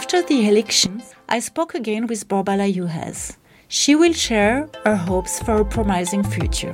After the elections, I spoke again with Borbala Juhas. She will share her hopes for a promising future.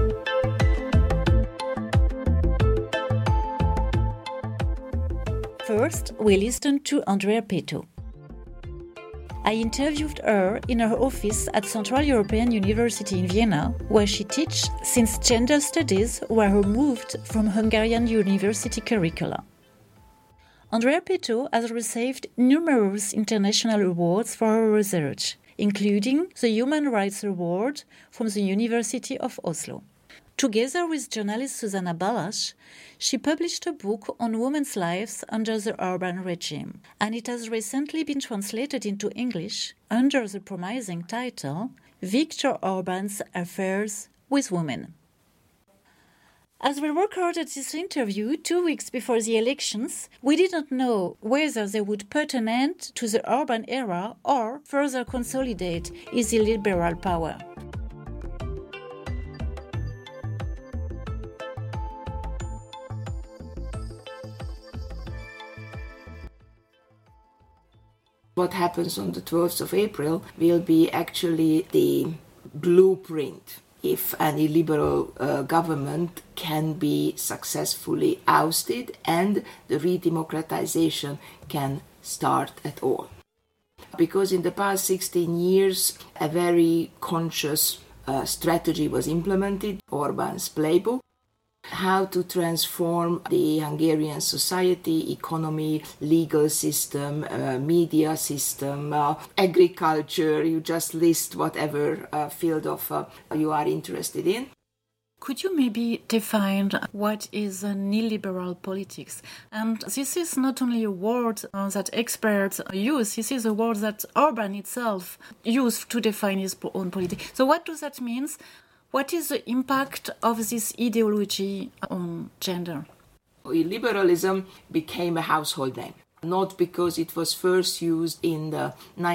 First, we listened to Andrea Peto. I interviewed her in her office at Central European University in Vienna, where she teaches since gender studies were removed from Hungarian university curricula. Andrea Peto has received numerous international awards for her research, including the Human Rights Award from the University of Oslo. Together with journalist Susanna Balázs, she published a book on women's lives under the Orbán regime, and it has recently been translated into English under the promising title Viktor Orbán's Affairs with Women. As we recorded this interview 2 weeks before the elections, we did not know whether they would put an end to the Orbán era or further consolidate his illiberal power. What happens on the 12th of April will be actually the blueprint if an illiberal government can be successfully ousted and the redemocratization can start at all. Because in the past 16 years, a very conscious strategy was implemented, Orbán's playbook, how to transform the Hungarian society, economy, legal system, media system, agriculture, you just list whatever field of you are interested in. Could you maybe define what is an illiberal politics? And this is not only a word that experts use, this is a word that Orbán itself used to define his own politics. So what does that mean? What is the impact of this ideology on gender? Illiberalism became a household name, not because it was first used in the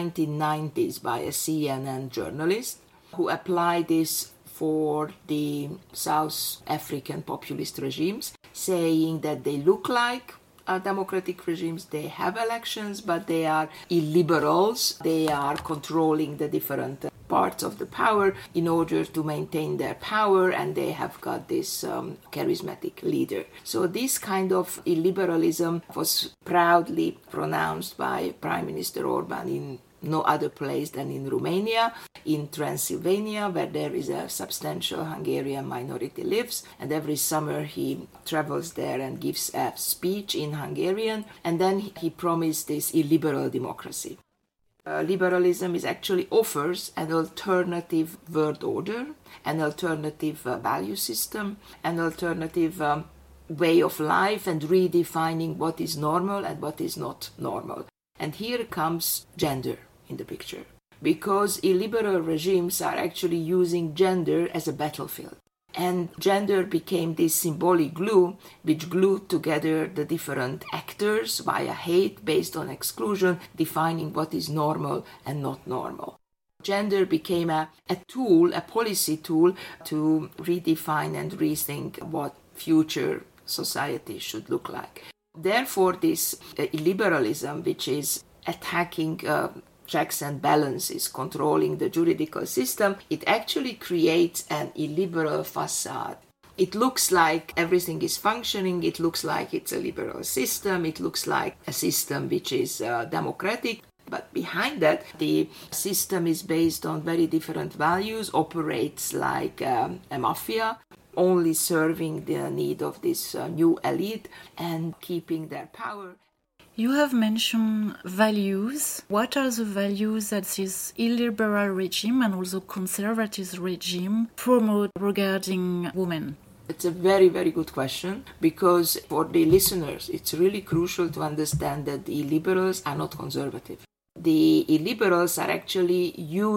1990s by a CNN journalist who applied this for the South African populist regimes, saying that they look like democratic regimes, they have elections, but they are illiberals, they are controlling the different parts of the power in order to maintain their power, and they have got this charismatic leader. So this kind of illiberalism was proudly pronounced by Prime Minister Orbán in no other place than in Romania, in Transylvania, where there is a substantial Hungarian minority lives, and every summer he travels there and gives a speech in Hungarian, and then he promised this illiberal democracy. Liberalism is actually offers an alternative world order, an alternative value system, an alternative way of life, and redefining what is normal and what is not normal. And here comes gender in the picture, because illiberal regimes are actually using gender as a battlefield. And gender became this symbolic glue which glued together the different actors via hate based on exclusion, defining what is normal and not normal. Gender became a tool, a policy tool to redefine and rethink what future society should look like. Therefore, this illiberalism, which is attacking checks and balances, controlling the juridical system, it actually creates an illiberal facade. It looks like everything is functioning, it looks like it's a liberal system, it looks like a system which is democratic, but behind that, the system is based on very different values, operates like a mafia, only serving the need of this new elite and keeping their power. You have mentioned values. What are the values that this illiberal regime and also conservative regime promote regarding women? It's a very, very good question, because for the listeners, it's really crucial to understand that the illiberals are not conservative. The illiberals are actually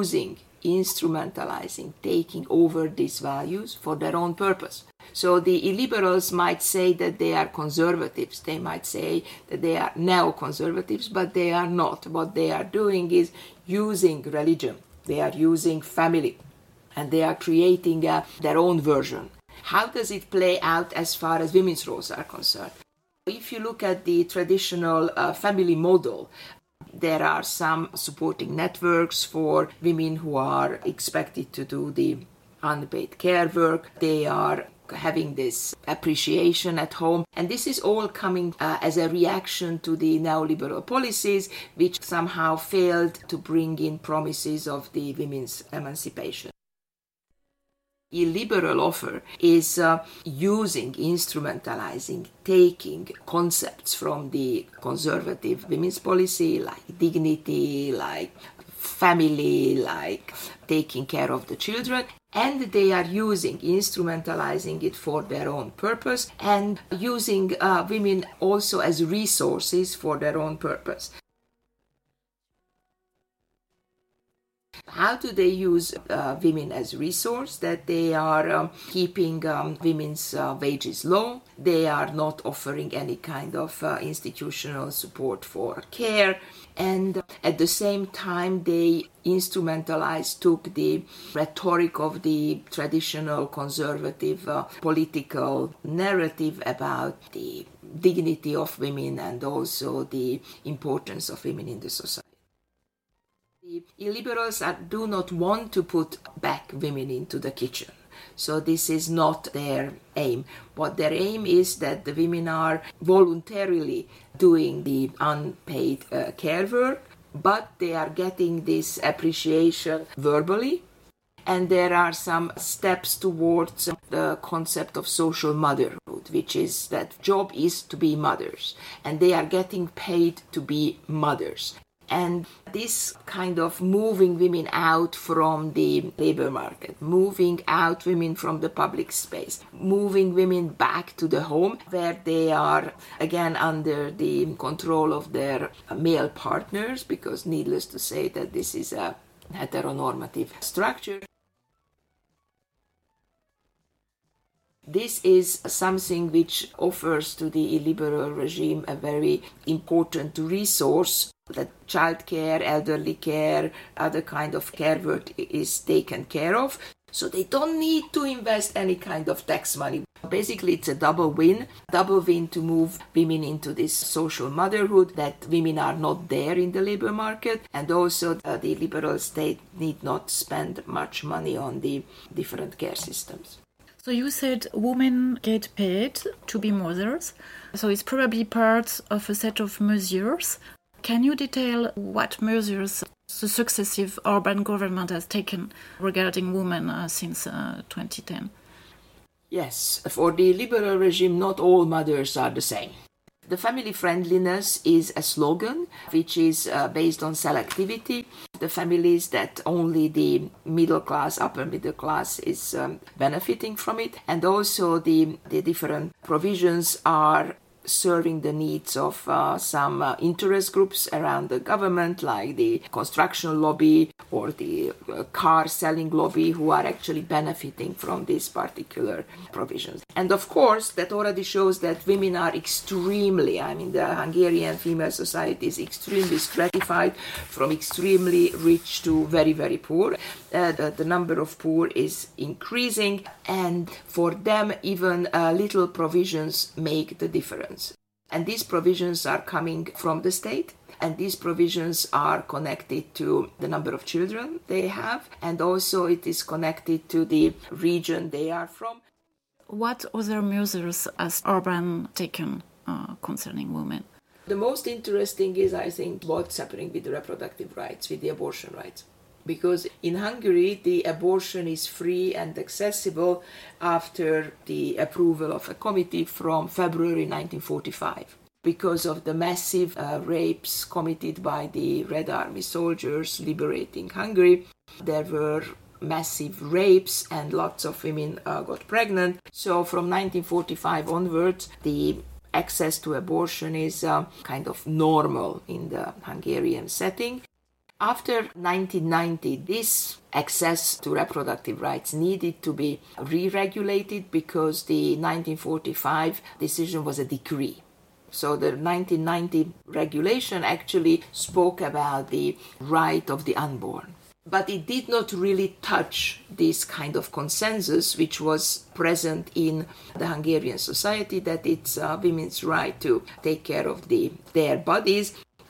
instrumentalizing, taking over these values for their own purpose. So the illiberals might say that they are conservatives, they might say that they are neoconservatives, but they are not. What they are doing is using religion, they are using family, and they are creating their own version. How does it play out as far as women's roles are concerned? If you look at the traditional family model, There are some supporting networks for women who are expected to do the unpaid care work. They are having this appreciation at home. And this is all coming as a reaction to the neoliberal policies, which somehow failed to bring in promises of the women's emancipation. A liberal offer is instrumentalizing, taking concepts from the conservative women's policy, like dignity, like family, like taking care of the children, and they are instrumentalizing it for their own purpose and using women also as resources for their own purpose. How do they use women as resource? That they are keeping women's wages low. They are not offering any kind of institutional support for care. And at the same time, they took the rhetoric of the traditional conservative political narrative about the dignity of women and also the importance of women in the society. The illiberals do not want to put back women into the kitchen. So this is not their aim. What their aim is that the women are voluntarily doing the unpaid care work, but they are getting this appreciation verbally. And there are some steps towards the concept of social motherhood, which is that job is to be mothers, and they are getting paid to be mothers. And this kind of moving women out from the labor market, moving out women from the public space, moving women back to the home where they are again under the control of their male partners, because needless to say that this is a heteronormative structure. This is something which offers to the illiberal regime a very important resource, that childcare, elderly care, other kind of care work is taken care of. So they don't need to invest any kind of tax money. Basically, it's a double win to move women into this social motherhood, that women are not there in the labor market, and also the liberal state need not spend much money on the different care systems. So you said women get paid to be mothers, so it's probably part of a set of measures. Can you detail what measures the successive Orban government has taken regarding women since 2010? Yes, for the liberal regime, not all mothers are the same. The family friendliness is a slogan which is based on selectivity. The families that only the middle class, upper middle class is benefiting from it. And also the different provisions are serving the needs of some interest groups around the government, like the construction lobby or the car selling lobby, who are actually benefiting from these particular provisions. And of course, that already shows that women are the Hungarian female society is extremely stratified, from extremely rich to very, very poor. The number of poor is increasing, and for them, even little provisions make the difference. And these provisions are coming from the state, and these provisions are connected to the number of children they have, and also it is connected to the region they are from. What other measures has Orban taken concerning women? The most interesting is, I think, what's happening with the reproductive rights, with the abortion rights. Because in Hungary, the abortion is free and accessible after the approval of a committee from February 1945. Because of the massive rapes committed by the Red Army soldiers liberating Hungary, there were massive rapes and lots of women got pregnant. So from 1945 onwards, the access to abortion is kind of normal in the Hungarian setting. After 1990, this access to reproductive rights needed to be re-regulated because the 1945 decision was a decree. So the 1990 regulation actually spoke about the right of the unborn. But it did not really touch this kind of consensus which was present in the Hungarian society, that it's women's right to take care of their bodies.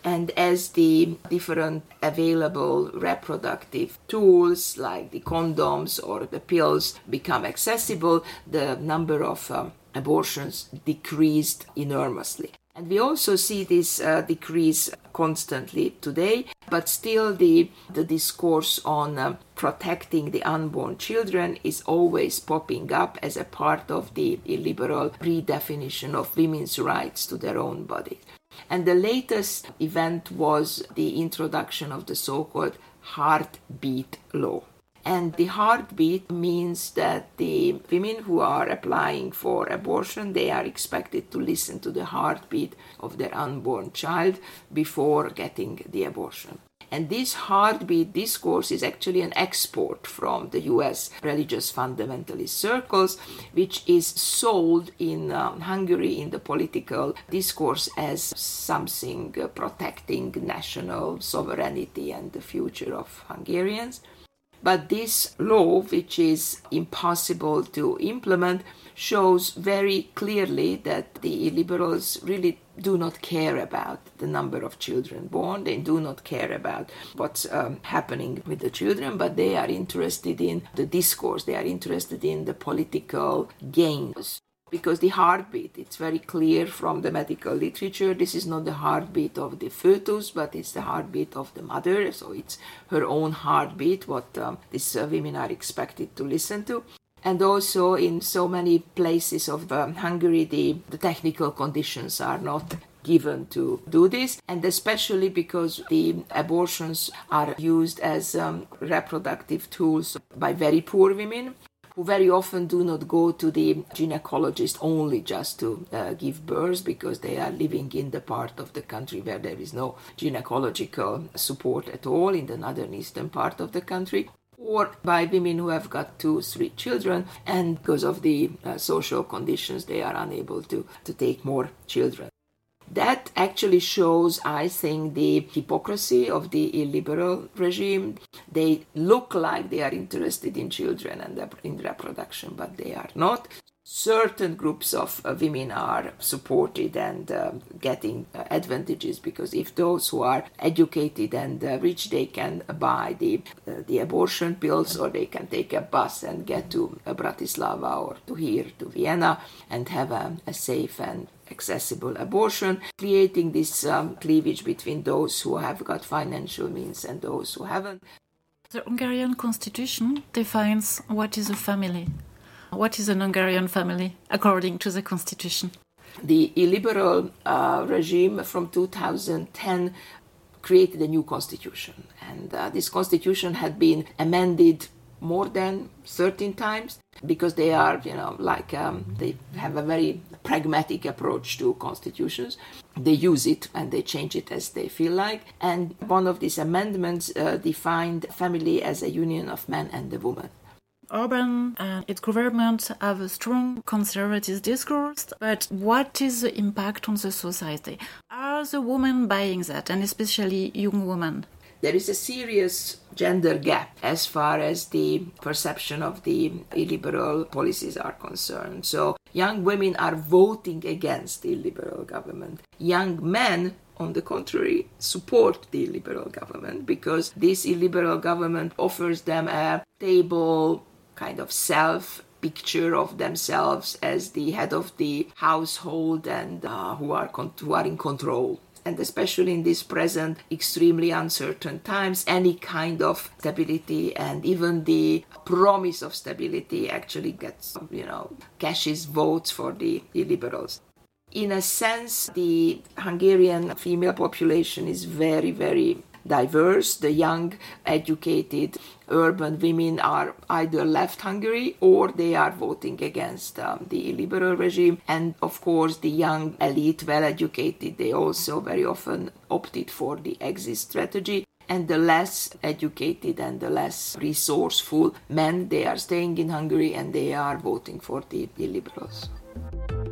And as the different available reproductive tools like the condoms or the pills become accessible, the number of abortions decreased enormously. And we also see this decrease constantly today, but still the discourse on protecting the unborn children is always popping up as a part of the illiberal redefinition of women's rights to their own bodies. And the latest event was the introduction of the so-called heartbeat law. And the heartbeat means that the women who are applying for abortion, they are expected to listen to the heartbeat of their unborn child before getting the abortion. And this heartbeat discourse is actually an export from the US religious fundamentalist circles, which is sold in Hungary in the political discourse as something protecting national sovereignty and the future of Hungarians. But this law, which is impossible to implement, shows very clearly that the illiberals really do not care about the number of children born. They do not care about what's happening with the children, but they are interested in the discourse. They are interested in the political gains. Because the heartbeat, it's very clear from the medical literature, this is not the heartbeat of the fetus, but it's the heartbeat of the mother. So it's her own heartbeat, what these women are expected to listen to. And also in so many places of Hungary, the technical conditions are not given to do this, and especially because the abortions are used as reproductive tools by very poor women, who very often do not go to the gynecologist only just to give birth, because they are living in the part of the country where there is no gynecological support at all, in the northern eastern part of the country, or by women who have got 2-3 children, and because of the social conditions they are unable to take more children. That actually shows, I think, the hypocrisy of the illiberal regime. They look like they are interested in children and in reproduction, but they are not. Certain groups of women are supported and getting advantages, because if those who are educated and rich, they can buy the abortion pills, or they can take a bus and get to Bratislava or to here, to Vienna, and have a safe and accessible abortion, creating this cleavage between those who have got financial means and those who haven't. The Hungarian constitution defines what is a family. What is an Hungarian family, according to the constitution? The illiberal regime from 2010 created a new constitution. And this constitution had been amended more than 13 times, because they are, they have a very pragmatic approach to constitutions. They use it and they change it as they feel like. And one of these amendments defined family as a union of man and a woman. Orban and its government have a strong conservative discourse, but what is the impact on the society? Are the women buying that, and especially young women? There is a serious gender gap as far as the perception of the illiberal policies are concerned. So young women are voting against the illiberal government. Young men, on the contrary, support the illiberal government, because this illiberal government offers them a stable kind of self-picture of themselves as the head of the household and who are in control. And especially in these present extremely uncertain times, any kind of stability and even the promise of stability actually gets, cashes votes for the illiberals. In a sense, the Hungarian female population is very, very diverse. The young, educated, urban women are either left Hungary or they are voting against the illiberal regime. And of course, the young elite, well-educated, they also very often opted for the exit strategy. And the less educated and the less resourceful men, they are staying in Hungary and they are voting for the illiberals.